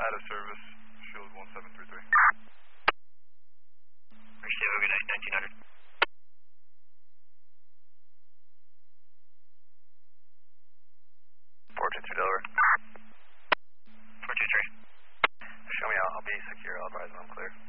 out of service, Shield 1733. Receive, good night, 1900. 422 Delaware. 423. Show me out, I'll be secure, I'll advise when I'm clear.